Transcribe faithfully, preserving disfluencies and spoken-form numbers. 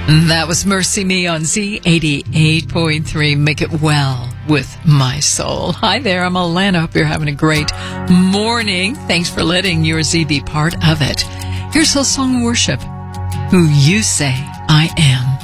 That was Mercy Me on Z eighty-eight point three. Make it well with my soul. Hi there, I'm Alana. Hope you're having a great morning. Thanks for letting your Z be part of it. Here's Hillsong Worship, Who You Say I Am.